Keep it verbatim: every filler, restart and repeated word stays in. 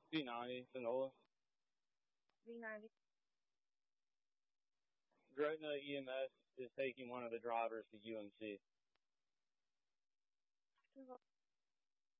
V ninety, Sonola. V ninety. Gretna E M S is taking one of the drivers to U M C.